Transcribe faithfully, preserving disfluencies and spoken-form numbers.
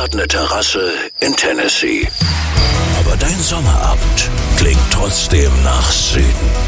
privat eine Terrasse in Tennessee. Aber dein Sommerabend klingt trotzdem nach Süden.